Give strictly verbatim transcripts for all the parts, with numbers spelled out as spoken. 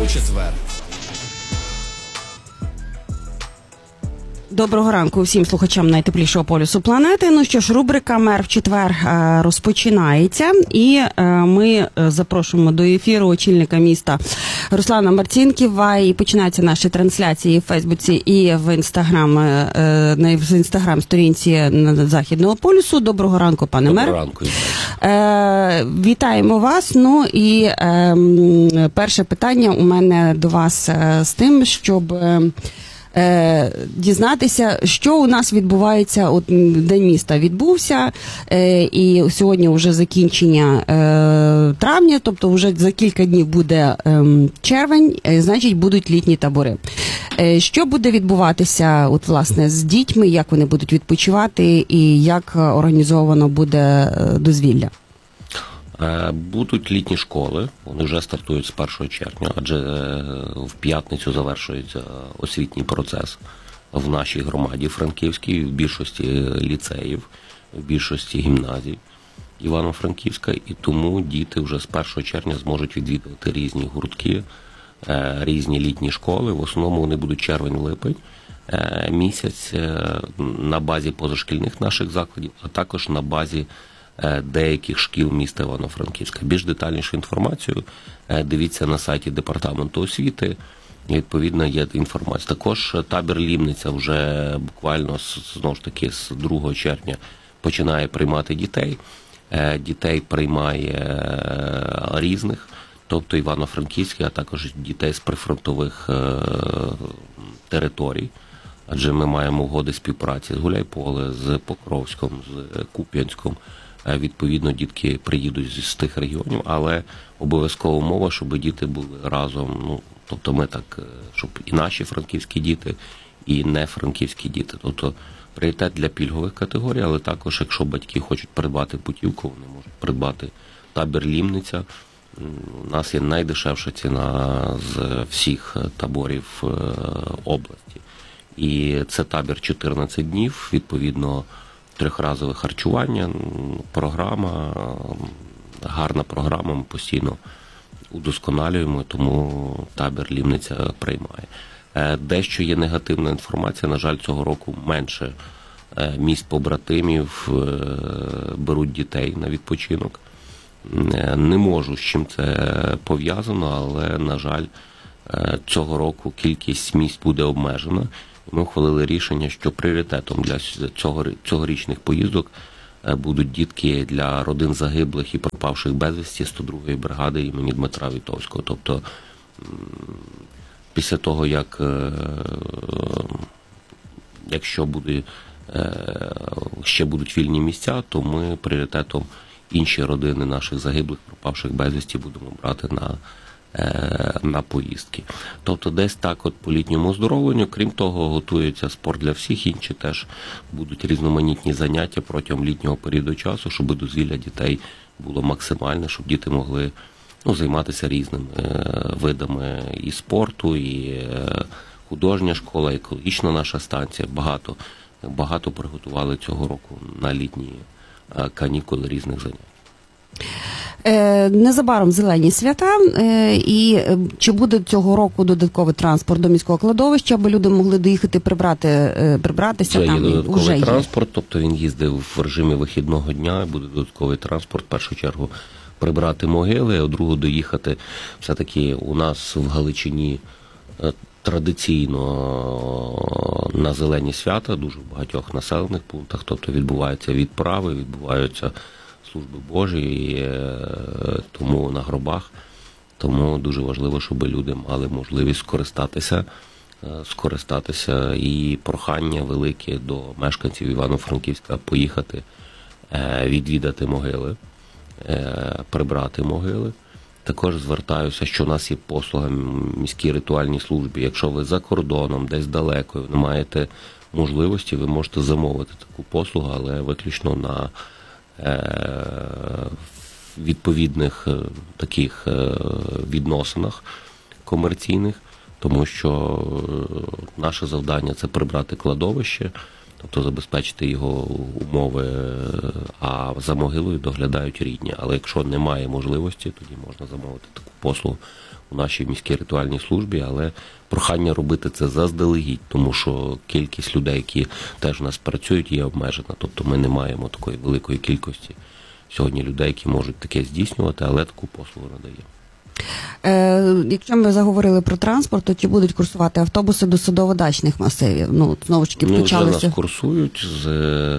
у четвер. Доброго ранку всім слухачам найтеплішого полюсу планети. Ну що ж, рубрика «Мер в четвер» розпочинається. І ми запрошуємо до ефіру очільника міста Руслана Марцінківа. І починаються наші трансляції в Фейсбуці і в Інстаграм, на Інстаграм-сторінці Західного полюсу. Доброго ранку, пане мер. Доброго ранку. Вітаємо вас. Ну і перше питання у мене до вас з тим, щоб дізнатися, що у нас відбувається. От День міста відбувся, і сьогодні вже закінчення травня, тобто вже за кілька днів буде червень, значить будуть літні табори. Що буде відбуватися, от, власне, з дітьми, як вони будуть відпочивати і як організовано буде дозвілля? Будуть літні школи, вони вже стартують з першого червня, адже в п'ятницю завершується освітній процес в нашій громаді Франківській, в більшості ліцеїв, в більшості гімназій Івано-Франківська, і тому діти вже з першого червня зможуть відвідувати різні гуртки, різні літні школи. В основному вони будуть червень-липень місяць на базі позашкільних наших закладів, а також на базі деяких шкіл міста Івано-Франківська. Більш детальнішу інформацію дивіться на сайті Департаменту освіти, відповідно є інформація. Також табір Лімниця вже буквально, знову ж таки, з другого червня починає приймати дітей. Дітей приймає різних, тобто Івано-Франківський, а також дітей з прифронтових територій. Адже ми маємо угоди співпраці з Гуляйполе, з Покровськом, з Куп'янськом. Відповідно, дітки приїдуть з тих регіонів, але обов'язкова умова, щоб діти були разом. Ну, тобто ми так, щоб і наші франківські діти, і не франківські діти. Тобто пріоритет для пільгових категорій, але також, якщо батьки хочуть придбати путівку, вони можуть придбати табір Лімниця. У нас є найдешевша ціна з всіх таборів області. І це табір чотирнадцять днів, відповідно, трьохразове харчування, програма, гарна програма, ми постійно удосконалюємо, тому табір Лімниця приймає. Дещо є негативна інформація, на жаль, цього року менше міст побратимів беруть дітей на відпочинок. Не можу, з чим це пов'язано, але, на жаль, цього року кількість місць буде обмежена. Ми ухвалили рішення, що пріоритетом для цього, цьогорічних поїздок будуть дітки для родин загиблих і пропавших безвісті сто другої бригади імені Дмитра Вітовського. Тобто, після того, як, якщо буде, ще будуть вільні місця, то ми пріоритетом інші родини наших загиблих, пропавших безвісті будемо брати на на поїздки. Тобто десь так от по літньому оздоровленню. Крім того, готується спорт для всіх, інші теж будуть різноманітні заняття протягом літнього періоду часу, щоб дозвілля дітей було максимальне, щоб діти могли, ну, займатися різними видами і спорту, і художня школа, екологічна наша станція. Багато, багато приготували цього року на літні канікули різних занять. Незабаром зелені свята, і чи буде цього року додатковий транспорт до міського кладовища, аби люди могли доїхати прибрати, прибратися? Вже там? Є додатковий Уже транспорт, є. Тобто він їздив в режимі вихідного дня, буде додатковий транспорт, в першу чергу прибрати могили, а в другу доїхати. Все-таки у нас в Галичині традиційно на зелені свята, дуже в багатьох населених пунктах, тобто відбуваються відправи, відбуваються служби Божі, тому на гробах. Тому дуже важливо, щоб люди мали можливість скористатися, скористатися і прохання велике до мешканців Івано-Франківська поїхати, відвідати могили, прибрати могили. Також звертаюся, що у нас є послуга в міській ритуальній службі. Якщо ви за кордоном, десь далеко, не маєте можливості, ви можете замовити таку послугу, але виключно на відповідних таких відносинах комерційних, тому що наше завдання – це прибрати кладовище, тобто забезпечити його умови, а за могилою доглядають рідні. Але якщо немає можливості, тоді можна замовити таку послугу у нашій міській рятувальній службі, але прохання робити це заздалегідь, тому що кількість людей, які теж у нас працюють, є обмежена. Тобто ми не маємо такої великої кількості сьогодні людей, які можуть таке здійснювати, але таку послугу надаємо. Е, якщо ми заговорили про транспорт, то чи будуть курсувати автобуси до садово-дачних масивів? Ну, знову ж таки, включалися... Ну, вже нас курсують. З...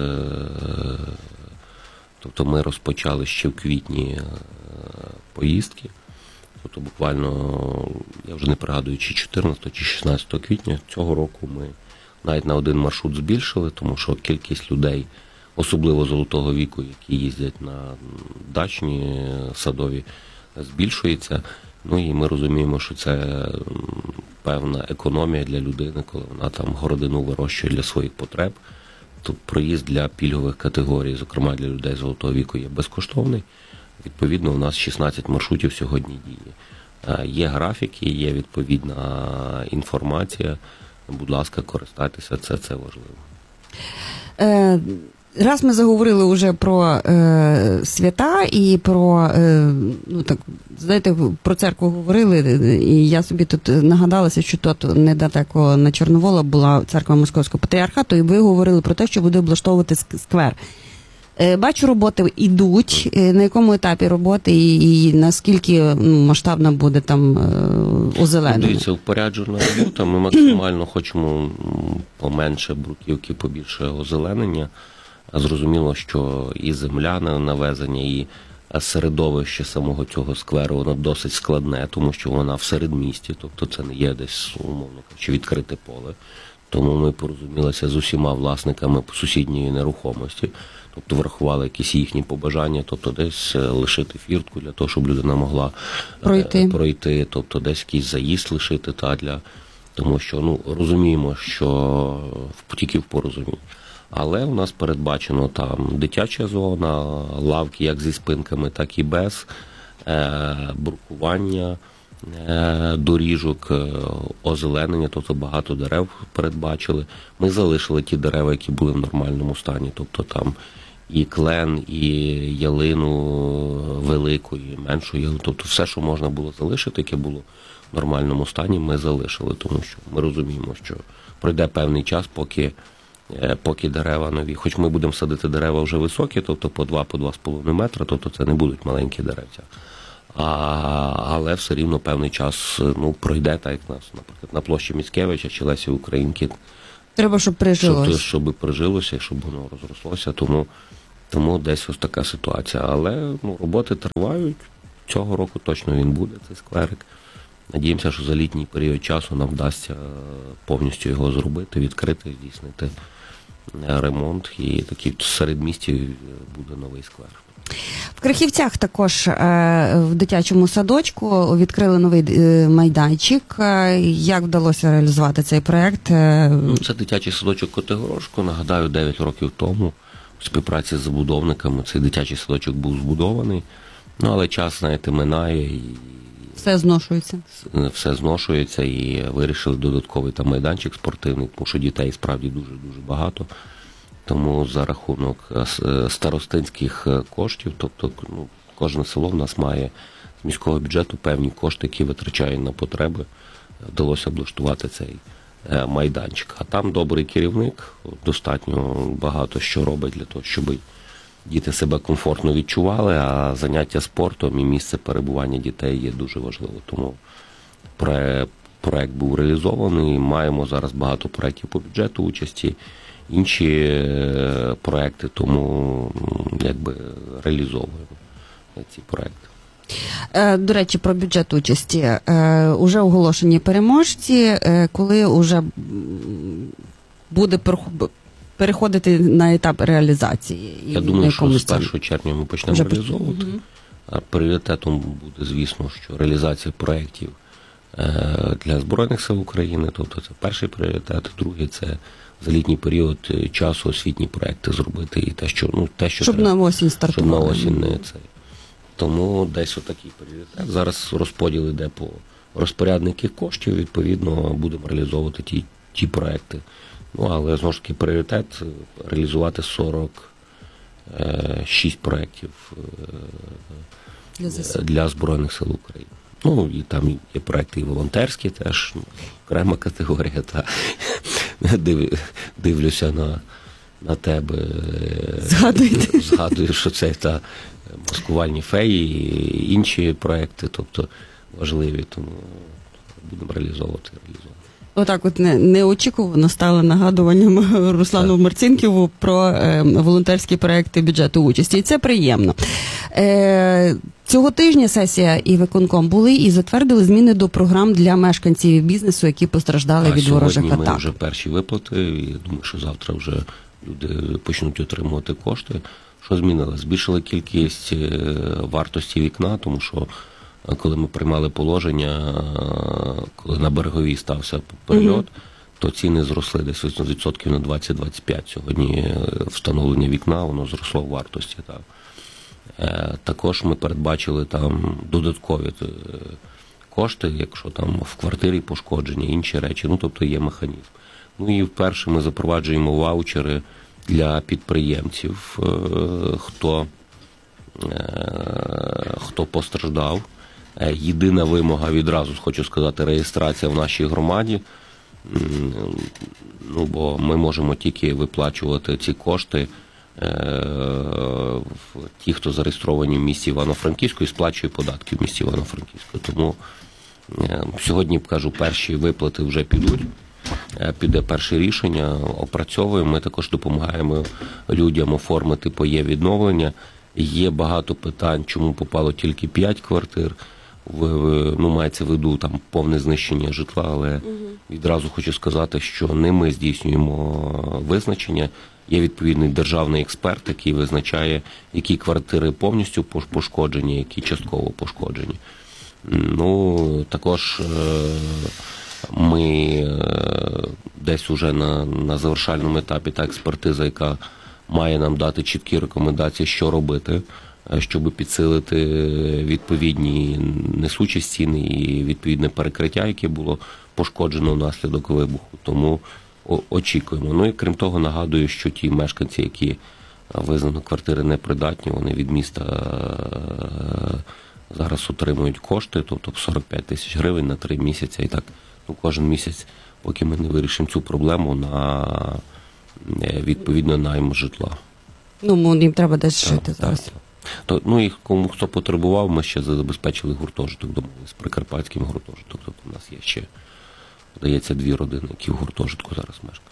Тобто ми розпочали ще в квітні поїздки. Тобто буквально, я вже не пригадую, чи чотирнадцятого, чи шістнадцятого квітня цього року ми навіть на один маршрут збільшили, тому що кількість людей, особливо золотого віку, які їздять на дачні садові, збільшується. Ну і ми розуміємо, що це певна економія для людини, коли вона там городину вирощує для своїх потреб. Тут проїзд для пільгових категорій, зокрема для людей золотого віку, є безкоштовний. Відповідно, у нас шістнадцять маршрутів сьогодні діє. Є графіки, є відповідна інформація. Будь ласка, користайтеся, це, це важливо. Е, раз ми заговорили вже про е, свята і про, е, ну так, знаєте, про церкву говорили, і я собі тут нагадалася, що тут недалеко на Чорновола була церква Московського патріархату, і ви говорили про те, що буде облаштовувати сквер. Бачу, роботи йдуть. На якому етапі роботи і, і наскільки ну, масштабна буде там озеленення? Дивіться, упоряджена робота. Ми максимально хочемо поменше бруківки, побільше озеленення. Зрозуміло, що і земля на навезення, і середовище самого цього скверу, воно досить складне, тому що вона в середмісті, тобто це не є десь, умовно кажучи, відкрите поле. Тому ми порозумілися з усіма власниками сусідньої нерухомості, тобто врахували якісь їхні побажання, тобто десь лишити фіртку для того, щоб людина могла пройти, пройти тобто десь якийсь заїзд лишити, та для, тому що ну розуміємо, що тільки в порозумінні. Але у нас передбачено там дитяча зона, лавки як зі спинками, так і без, е, брукування, доріжок, озеленення, тобто багато дерев передбачили. Ми залишили ті дерева, які були в нормальному стані, тобто там і клен, і ялину велику, і меншу ялину, тобто все, що можна було залишити, яке було в нормальному стані, ми залишили, тому що ми розуміємо, що пройде певний час, поки, поки дерева нові, хоч ми будемо садити дерева вже високі, тобто по два, по два з половиною метра, тобто це не будуть маленькі деревця. А, але все рівно певний час ну, пройде, так як нас, наприклад, на площі Міцкевича чи Лесі Українки. Треба, щоб прижилося. Щоб, щоб прижилося, щоб воно розрослося, тому, тому десь ось така ситуація. Але ну, роботи тривають, цього року точно він буде, цей скверик. Надіємося, що за літній період часу нам вдасться повністю його зробити, відкрити, здійснити ремонт, і такий в середмісті буде новий сквер. В Крихівцях також в дитячому садочку відкрили новий майданчик. Як вдалося реалізувати цей проєкт? Це дитячий садочок Котигорошко. Нагадаю, дев'ять років тому у співпраці з забудовниками цей дитячий садочок був збудований. Ну, але час, знаєте, минає і все зношується. Все зношується і вирішили додатковий там майданчик спортивний, тому що дітей справді дуже-дуже багато. Тому за рахунок старостинських коштів, тобто ну, кожне село в нас має з міського бюджету певні кошти, які витрачає на потреби, вдалося облаштувати цей майданчик. А там добрий керівник, достатньо багато що робить для того, щоб діти себе комфортно відчували, а заняття спортом і місце перебування дітей є дуже важливо. Тому проект був реалізований, маємо зараз багато проєктів по бюджету участі, інші проекти, тому якби реалізовуємо ці проекти. До речі, про бюджет участі. Уже оголошені переможці, коли вже буде переходити на етап реалізації? Я думаю, що з першого червня ми почнемо вже реалізовувати. Угу. А пріоритетом буде, звісно, що реалізація проєктів для Збройних сил України, тобто це перший пріоритет, другий – це за літній період часу освітні проекти зробити і те, що ну те, що щоб треба, на осінь стартували. Щоб на осінь не це. Тому десь отакий пріоритет. Зараз розподіл іде по розпорядників коштів, відповідно будемо реалізовувати ті ті проекти. Ну але знову ж таки пріоритет реалізувати сорок шість проєктів для, для Збройних сил України. Ну, і там є проекти і волонтерські теж, окрема категорія, та див, дивлюся на, на тебе, Згадуєте. згадую, що це та маскувальні феї і інші проекти, тобто важливі, тому будемо реалізовувати, реалізовувати. Отак от не, неочікувано стало нагадуванням Руслану Так. Марцинківу про е, волонтерські проекти бюджету участі. І це приємно. Е, цього тижня сесія і виконком були і затвердили зміни до програм для мешканців і бізнесу, які постраждали А від ворожих сьогодні атак. ми вже перші виплати, і я думаю, що завтра вже люди почнуть отримувати кошти. Що змінилось? Збільшили кількість вартості вікна, тому що коли ми приймали положення, коли на Береговій стався перельот, mm-hmm. то ціни зросли десь відсотків на двадцять-двадцять п'ять. Сьогодні встановлення вікна, воно зросло в вартості. Так. Також ми передбачили там додаткові кошти, якщо там в квартирі пошкодження, інші речі, ну тобто є механізм. Ну і вперше ми запроваджуємо ваучери для підприємців, хто, хто постраждав. Єдина вимога, відразу хочу сказати, реєстрація в нашій громаді, ну, бо ми можемо тільки виплачувати ці кошти ті, хто зареєстровані в місті Івано-Франківську і сплачує податки в місті Івано-Франківську. Тому сьогодні, кажу, перші виплати вже підуть. Піде перше рішення, опрацьовуємо. Ми також допомагаємо людям оформити ПАЄ відновлення. Є багато питань, чому попало тільки п'ять квартир. Ну, мається в виду там повне знищення житла, але відразу хочу сказати, що не ми здійснюємо визначення. Є відповідний державний експерт, який визначає, які квартири повністю пошкоджені, які частково пошкоджені. Ну, також ми десь уже на, на завершальному етапі та експертиза, яка має нам дати чіткі рекомендації, що робити, щоб підсилити відповідні несучі стіни і відповідне перекриття, яке було пошкоджено внаслідок вибуху. Тому очікуємо. Ну і крім того, нагадую, що ті мешканці, які визнано квартири непридатні, вони від міста зараз отримують кошти, тобто сорок п'ять тисяч гривень на три місяці. І так, ну, кожен місяць, поки ми не вирішимо цю проблему, на відповідно найм житла. Ну, їм треба десь жити зараз. Так. То, ну і кому хто потребував, ми ще забезпечили гуртожиток, домовились з Прикарпатським гуртожитком. Тобто у нас є ще, здається, дві родини, які в гуртожитку зараз мешкають.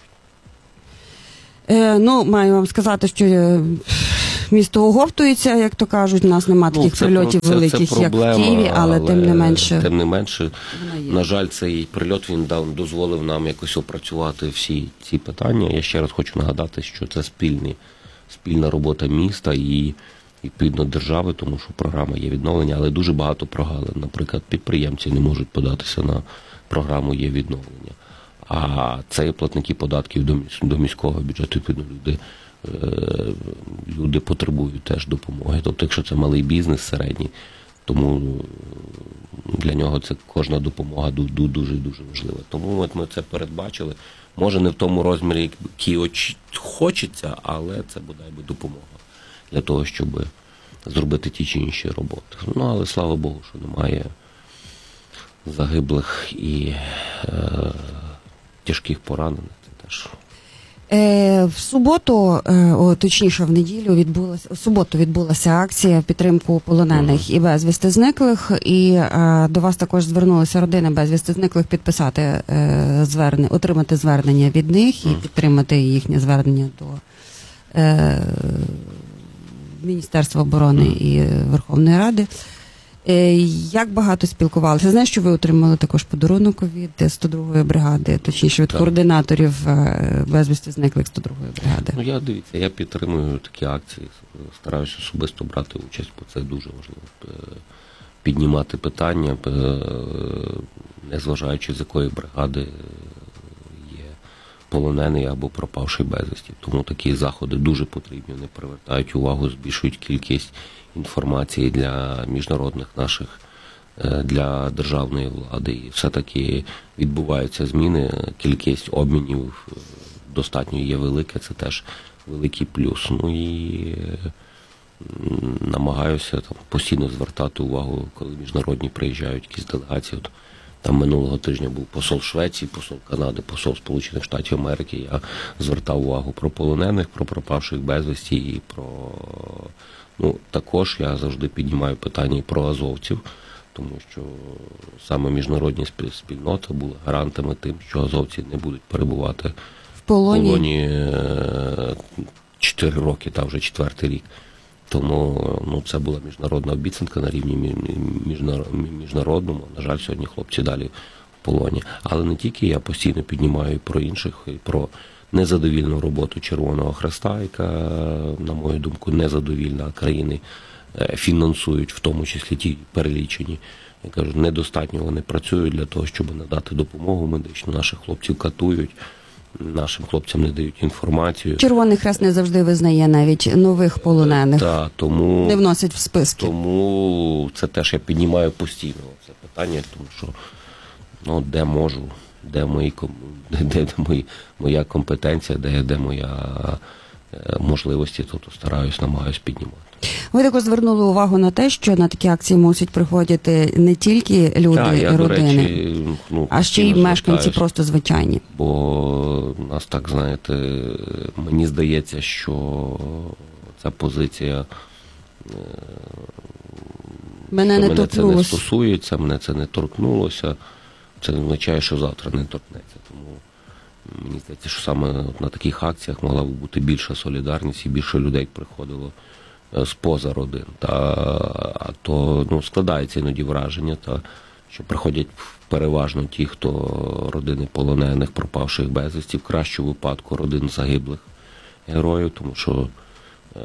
Е, ну, маю вам сказати, що місто оговтується, як то кажуть, у нас немає таких ну, це, прильотів це, великих, це проблема, як в Києві, але, але тим не менше. Тим не менше, на жаль, цей прильот, він дав, дозволив нам якось опрацювати всі ці питання. Я ще раз хочу нагадати, що це спільні, спільна робота міста і відповідно держави, тому що програма є відновлення, але дуже багато прогалин. Наприклад, підприємці не можуть податися на програму є відновлення. А це платники податків до міського бюджету, відповідно, люди, люди потребують теж допомоги. Тобто, якщо це малий бізнес, середній, тому для нього це кожна допомога дуже-дуже важлива. Тому от ми це передбачили. Може, не в тому розмірі, який хочеться, але це бодай би допомога для того, щоб зробити ті чи інші роботи. Ну, але слава Богу, що немає загиблих і е, тяжких поранених. Це теж. Е, в суботу, е, о, точніше в неділю, відбулася, в суботу відбулася акція в підтримку полонених uh-huh. і безвісти зниклих, і е, до вас також звернулися родини безвісти зниклих підписати е, звернення, отримати звернення від них і uh-huh. підтримати їхнє звернення до е, Міністерства оборони uh-huh. і Верховної Ради. Як багато спілкувалися? Знаєш, що ви отримали також подарунок від сто другої бригади, точніше від так. координаторів безвісти зниклих сто другої бригади? Ну, я, дивіться, я підтримую такі акції, стараюся особисто брати участь, бо це дуже важливо. Піднімати питання, незважаючи з якої бригади є полонений або пропавший безвісті. Тому такі заходи дуже потрібні, вони привертають увагу, збільшують кількість інформації для міжнародних наших, для державної влади. І все-таки відбуваються зміни, кількість обмінів достатньо є велика, це теж великий плюс. Ну і намагаюся там постійно звертати увагу, коли міжнародні приїжджають якісь делегації. От, там минулого тижня був посол Швеції, посол Канади, посол Сполучених Штатів Америки. Я звертав увагу про полонених, про пропавших безвісті і про... Ну, також я завжди піднімаю питання і про азовців, тому що саме міжнародні спільнота була гарантами тим, що азовці не будуть перебувати в полоні, полоні чотири роки, та вже четвертий рік. Тому ну, це була міжнародна обіцянка на рівні міжнародному. На жаль, сьогодні хлопці далі в полоні. Але не тільки, я постійно піднімаю про інших, і про незадовільну роботу Червоного Хреста, яка, на мою думку, незадовільна. Країни фінансують, в тому числі ті перелічені. Я кажу, недостатньо вони працюють для того, щоб надати допомогу медичну. Наших хлопців катують. Нашим хлопцям не дають інформацію. Червоний Хрест не завжди визнає навіть нових полонених. Так, тому не вносить в списки. Тому це теж я піднімаю постійно це питання, тому що ну, де можу, де мої де, де мої, моя компетенція, де, де моя можливості, тобто стараюсь, намагаюсь піднімати. Ви також звернули увагу на те, що на такі акції мусять приходити не тільки люди, так, я, родини, до речі, ну, а ще й мешканці просто звичайні. Бо нас так, знаєте, мені здається, що ця позиція мене, що не, мене це не стосується, мене це не торкнулося, це не означає, що завтра не торкнеться. Тому мені здається, що саме на таких акціях могла б бути більша солідарність і більше людей приходило з-поза родин. Та, а то ну, складається іноді враження, та, що приходять переважно ті, хто родини полонених, пропавших безвісті, в кращому випадку родин загиблих героїв, тому що е,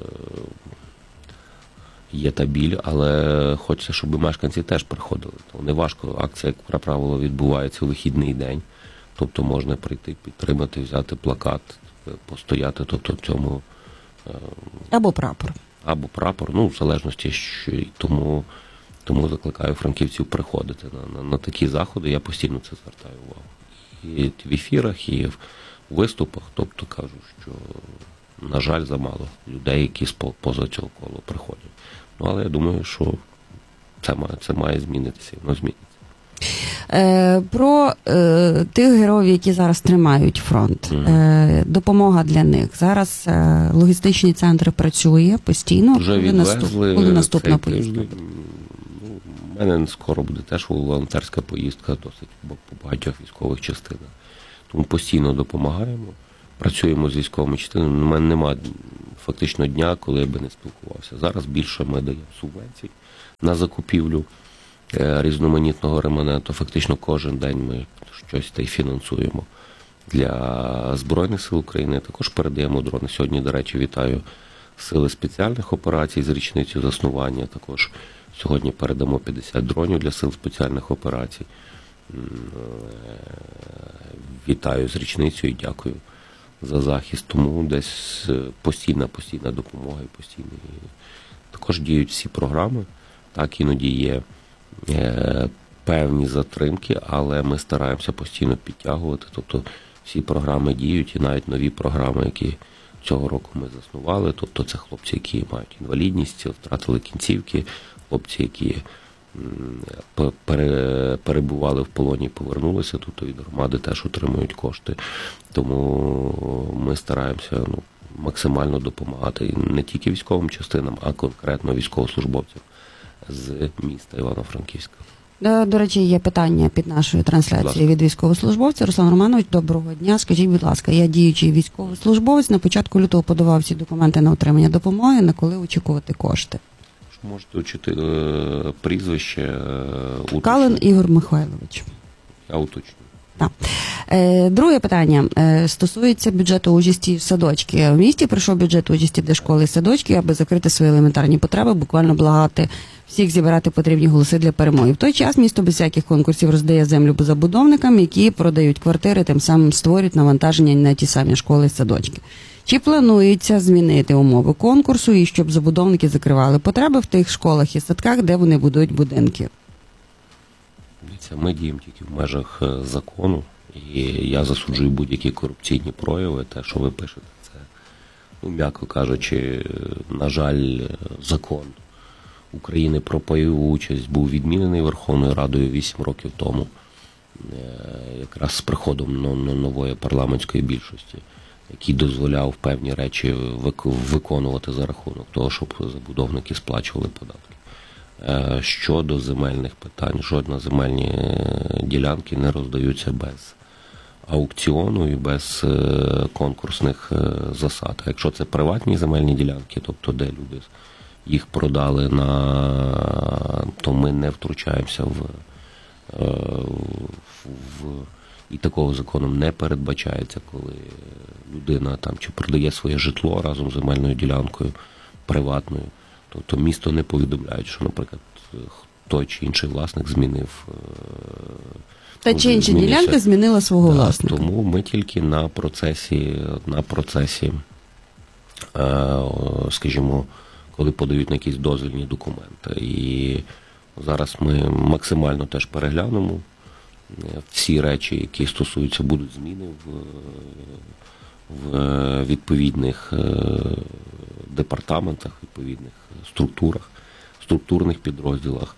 є та біль, але хочеться, щоб мешканці теж приходили. То не важко, акція, як правило, відбувається у вихідний день, тобто можна прийти, підтримати, взяти плакат, постояти, тобто в цьому або прапор. Або прапор, ну, в залежності, що і тому, тому закликаю франківців приходити на, на, на такі заходи, я постійно це звертаю увагу. І в ефірах, і в виступах, тобто кажу, що, на жаль, замало людей, які поза цього кола приходять. Ну, але я думаю, що це має, це має змінитися, і воно зміниться. Е, про е, тих героїв, які зараз тримають фронт. Mm. Е, допомога для них. Зараз е, логістичний центр працює постійно. Вже коли відвезли коли наступна поїздка? Ну, у мене скоро буде теж волонтерська поїздка досить по багатьох військових частинах. Тому постійно допомагаємо. Працюємо з військовими частинами. У мене немає фактично дня, коли я би не спілкувався. Зараз більше ми даємо субвенцій на закупівлю різноманітного реманенту. Фактично кожен день ми щось та й фінансуємо для Збройних сил України. Також передаємо дрони. Сьогодні, до речі, вітаю Сили спеціальних операцій з річницею заснування. Також сьогодні передамо п'ятдесят дронів для Сил спеціальних операцій. Вітаю з річницею і дякую за захист. Тому десь постійна, постійна допомога і постійні. Також діють всі програми. Так, іноді є певні затримки, але ми стараємося постійно підтягувати. Тобто всі програми діють, і навіть нові програми, які цього року ми заснували. Тобто це хлопці, які мають інвалідність, втратили кінцівки, хлопці, які перебували в полоні, повернулися, тобто від громади теж отримують кошти. Тому ми стараємося ну, максимально допомагати і не тільки військовим частинам, а конкретно військовослужбовцям з міста Івано-Франківська. До речі, є питання під нашою трансляцією від військовослужбовця. Руслан Романович, доброго дня. Скажіть, будь ласка, я діючий військовослужбовець, на початку лютого подавав всі документи на отримання допомоги, на коли очікувати кошти? Можете учити е, прізвище. Е, Калин Ігор Михайлович. Я уточню. Так. Е, друге питання е, стосується бюджету участі в садочки. В місті прийшов бюджет участі для школи і садочки, аби закрити свої елементарні потреби, буквально благати всіх зібрати потрібні голоси для перемоги. В той час місто без всяких конкурсів роздає землю забудовникам, які продають квартири, тим самим створюють навантаження на ті самі школи і садочки. Чи планується змінити умови конкурсу і щоб забудовники закривали потреби в тих школах і садках, де вони будують будинки? Ми діємо тільки в межах закону, і я засуджую будь-які корупційні прояви. Те, що ви пишете, це ну, м'яко кажучи, на жаль, закон України про пайову участь був відмінений Верховною Радою вісім років тому, якраз з приходом нової парламентської більшості, який дозволяв певні речі виконувати за рахунок того, щоб забудовники сплачували податки. Щодо земельних питань, жодна земельні ділянки не роздаються без аукціону і без конкурсних засад. А якщо це приватні земельні ділянки, тобто де люди їх продали, на, то ми не втручаємося в, в, в і такого законом не передбачається, коли людина там чи продає своє житло разом з земельною ділянкою приватною. Тобто місто не повідомляють, що, наприклад, той чи інший власник змінив... Та чи інша ділянка змінила свого так, власника. Тому ми тільки на процесі, на процесі, скажімо, коли подають на якісь дозвільні документи. І зараз ми максимально теж переглянемо всі речі, які стосуються, будуть зміни в, в відповідних департаментах, відповідних структурах, структурних підрозділах.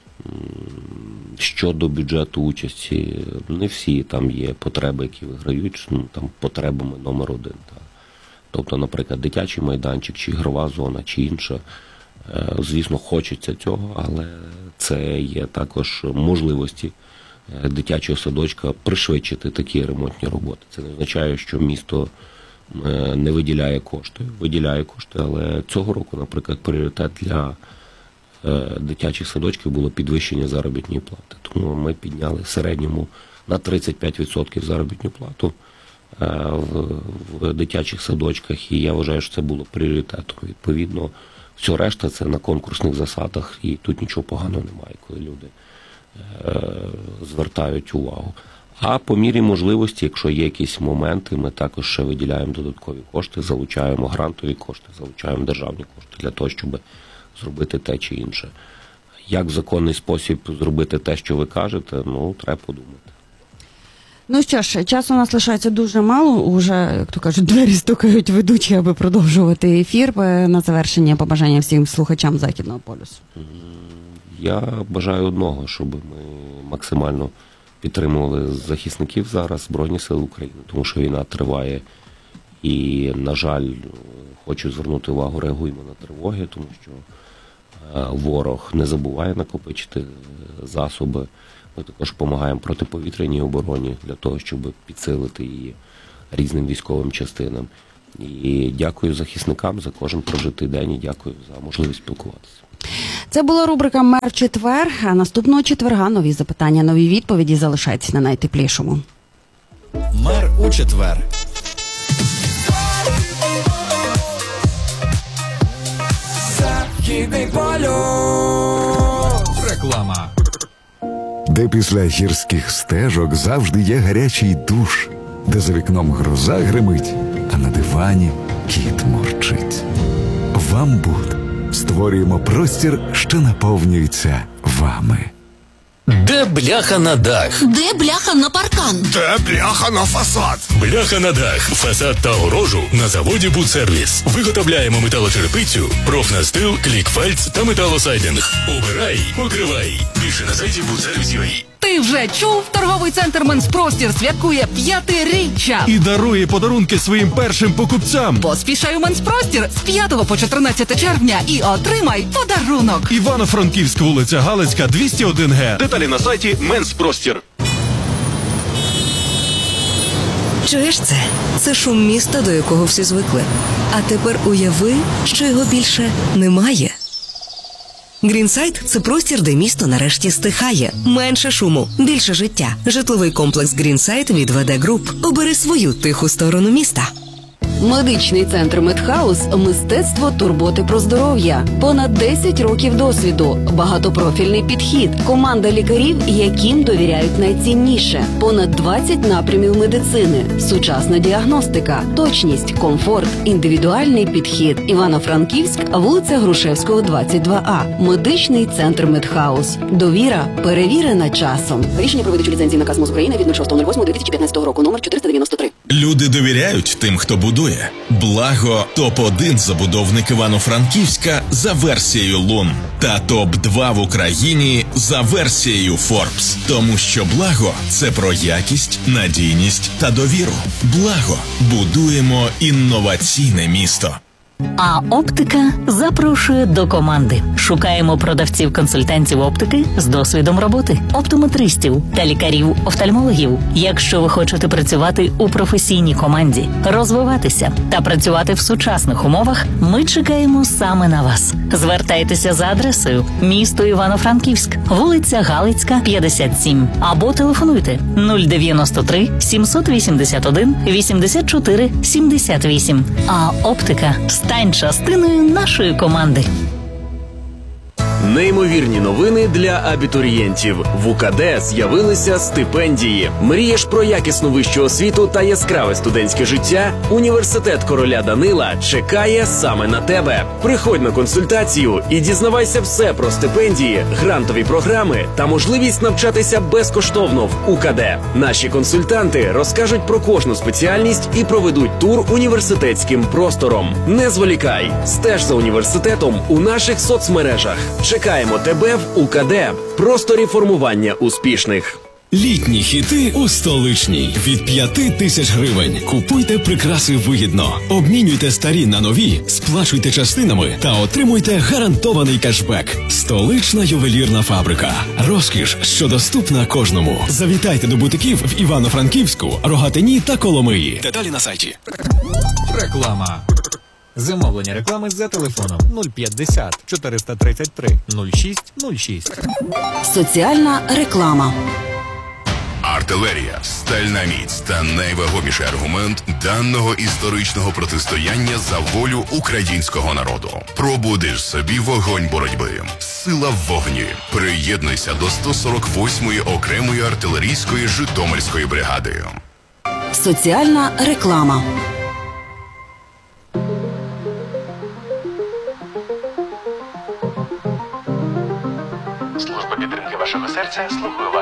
Щодо бюджету участі, не всі там є потреби, які виграють, ну, там потребами номер один. Так. Тобто, наприклад, дитячий майданчик, чи ігрова зона, чи інша. Звісно, хочеться цього, але це є також можливості дитячого садочка пришвидшити такі ремонтні роботи. Це не означає, що місто не виділяє кошти. Виділяє кошти, але цього року, наприклад, пріоритет для дитячих садочків було підвищення заробітної плати. Тому ми підняли в середньому на тридцять п'ять відсотків заробітну плату в, в дитячих садочках, і я вважаю, що це було пріоритетом. Відповідно, все решта це на конкурсних засадах, і тут нічого поганого немає, коли люди е, звертають увагу. А по мірі можливості, якщо є якісь моменти, ми також ще виділяємо додаткові кошти, залучаємо грантові кошти, залучаємо державні кошти для того, щоб зробити те чи інше. Як в законний спосіб зробити те, що ви кажете, ну, треба подумати. Ну що ж, часу у нас лишається дуже мало, уже, як то кажуть, двері стукають ведучі, аби продовжувати ефір. На завершення побажання всім слухачам Західного полюсу. Я бажаю одного, щоб ми максимально підтримували захисників зараз, Збройні Сили України, тому що війна триває і, на жаль, хочу звернути увагу, реагуємо на тривоги, тому що ворог не забуває накопичити засоби. Ми також допомагаємо протиповітряній обороні для того, щоб підсилити її різним військовим частинам. І дякую захисникам за кожен прожитий день і дякую за можливість спілкуватися. Це була рубрика «Мер в четвер», а наступного четверга нові запитання, нові відповіді. Залишайтесь на найтеплішому. Мер у четвер. Західний полюс. Реклама. Де після гірських стежок завжди є гарячий душ, де за вікном гроза гримить, а на дивані кіт мурчить. Вамбуд. Створюємо простір, що наповнюється вами. Де бляха на дах? Де бляха на паркан? Де бляха на фасад? Бляха на дах, фасад та огорожу на заводі «Будсервіс». Виготовляємо металочерепицю, профнастил, клікфальц та металосайдинг. Обирай, покривай. Більше на сайті будсервіс крапка ю а. Ти вже чув? Торговий центр «Менспростір» святкує п'ятиріччя. І дарує подарунки своїм першим покупцям. Поспішай у «Менспростір» з п'ятого по чотирнадцяте червня і отримай подарунок. Івано-Франківськ, вулиця Галицька, двісті один ге. Деталі на сайті «Менспростір». Чуєш це? Це шум міста, до якого всі звикли. А тепер уяви, що його більше немає. Грінсайд – це простір, де місто нарешті стихає. Менше шуму, більше життя. Житловий комплекс Грінсайд від ве де Груп. Обери свою тиху сторону міста. Медичний центр Медхаус – мистецтво турботи про здоров'я. Понад десять років досвіду, багатопрофільний підхід, команда лікарів, яким довіряють найцінніше. Понад двадцять напрямів медицини, сучасна діагностика, точність, комфорт, індивідуальний підхід. Івано-Франківськ, вулиця Грушевського, двадцять два а. Медичний центр Медхаус. Довіра перевірена часом. Рішення про видачу ліцензії наказ МОЗ України від шостого лютого дві тисячі п'ятнадцятого року, номер чотириста дев'яносто три. Люди довіряють тим, хто будує. Благо – топ один забудовник Івано-Франківська за версією Лун. Та топ два в Україні за версією Forbes. Тому що Благо – це про якість, надійність та довіру. Благо. Будуємо інноваційне місто. А оптика запрошує до команди. Шукаємо продавців-консультантів оптики з досвідом роботи, оптометристів та лікарів-офтальмологів. Якщо ви хочете працювати у професійній команді, розвиватися та працювати в сучасних умовах, ми чекаємо саме на вас. Звертайтеся за адресою місто Івано-Франківськ, вулиця Галицька, п'ятдесят сім, або телефонуйте нуль дев'яносто три сімсот вісімдесят один вісімдесят чотири сімдесят вісім. А оптика – стань частиною нашої команди. Неймовірні новини для абітурієнтів. В УКД з'явилися стипендії. Мрієш про якісну вищу освіту та яскраве студентське життя? Університет короля Данила чекає саме на тебе. Приходь на консультацію і дізнавайся все про стипендії, грантові програми та можливість навчатися безкоштовно в УКД. Наші консультанти розкажуть про кожну спеціальність і проведуть тур університетським простором. Не зволікай, стеж за університетом у наших соцмережах. Чекаємо тебе в УКД. Просторі формування успішних. Літні хіти у столичній. Від п'яти тисяч гривень. Купуйте прикраси вигідно. Обмінюйте старі на нові, сплачуйте частинами та отримуйте гарантований кешбек. Столична ювелірна фабрика. Розкіш, що доступна кожному. Завітайте до бутиків в Івано-Франківську, Рогатині та Коломиї. Деталі на сайті. Реклама. Замовлення реклами за телефоном нуль п'ятдесят чотириста тридцять три нуль шість нуль шість. Соціальна реклама. Артилерія, стальна міць та найвагоміший аргумент даного історичного протистояння за волю українського народу. Пробудиш собі вогонь боротьби. Сила в вогні. Приєднуйся до сто сорок восьмої окремої артилерійської Житомирської бригади. Соціальна реклама. Служба підтримки вашого серця слухаю вас.